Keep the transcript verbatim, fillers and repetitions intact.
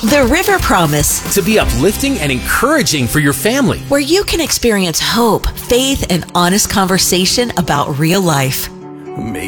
The River Promise, to be uplifting and encouraging for your family. where you can experience hope, faith, and honest conversation about real life. Make